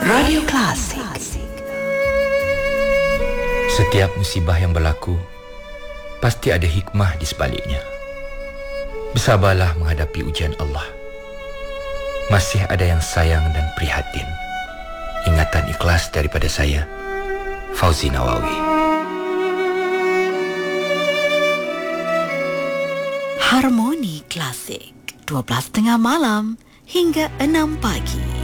Radio Klasik. Setiap musibah yang berlaku pasti ada hikmah di sebaliknya. Bersabarlah menghadapi ujian Allah. Masih ada yang sayang dan prihatin. Ingatan ikhlas daripada saya, Fauzi Nawawi. Harmoni Klasik, 12.30 malam hingga 6 pagi.